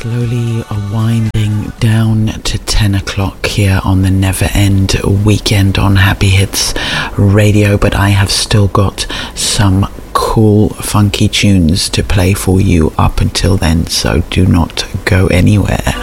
slowly winding down to 10 o'clock here on the Never End weekend on Happy Hits Radio, but I have still got some cool funky tunes to play for you up until then, so do not go anywhere.